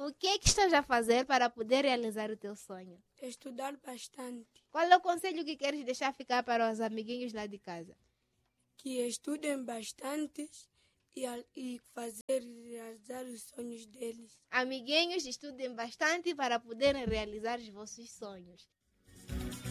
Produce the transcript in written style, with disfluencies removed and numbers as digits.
O que é que estás a fazer para poder realizar o teu sonho? Estudar bastante. Qual é o conselho que queres deixar ficar para os amiguinhos lá de casa? Que estudem bastante e fazer realizar os sonhos deles. Amiguinhos, estudem bastante para poderem realizar os vossos sonhos.